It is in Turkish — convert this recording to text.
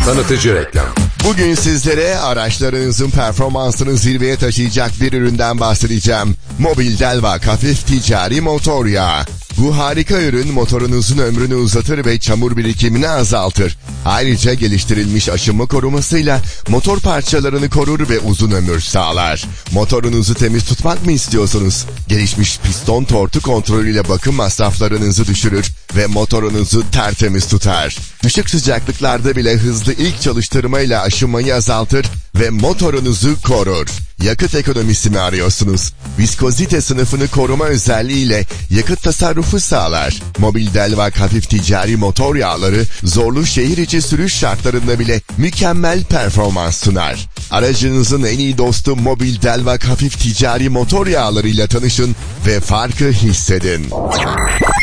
Tanıtıcı reklam. Bugün sizlere araçlarınızın performansını zirveye taşıyacak bir üründen bahsedeceğim. Mobil Delvac hafif ticari motor yağı. Bu harika ürün motorunuzun ömrünü uzatır ve çamur birikimini azaltır. Ayrıca geliştirilmiş aşınma korumasıyla motor parçalarını korur ve uzun ömür sağlar. Motorunuzu temiz tutmak mı istiyorsunuz? Gelişmiş piston tortu kontrolüyle bakım masraflarınızı düşürür ve motorunuzu tertemiz tutar. Düşük sıcaklıklarda bile hızlı ilk çalıştırmayla aşınmayı azaltır ve motorunuzu korur. Yakıt ekonomisi mi arıyorsunuz? Viskozite sınıfını koruma özelliğiyle yakıt tasarrufu sağlar. Mobil Delvac hafif ticari motor yağları zorlu şehir içi sürüş şartlarında bile mükemmel performans sunar. Aracınızın en iyi dostu Mobil Delvac hafif ticari motor yağlarıyla tanışın ve farkı hissedin.